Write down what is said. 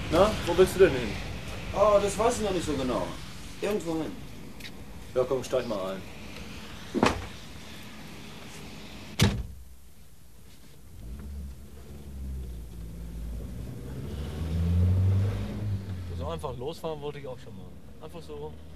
Na, wo willst du denn hin? Oh, das weiß ich noch nicht so genau. Irgendwo hin. Ja, komm, steig mal ein. So einfach losfahren wollte ich auch schon mal. Einfach so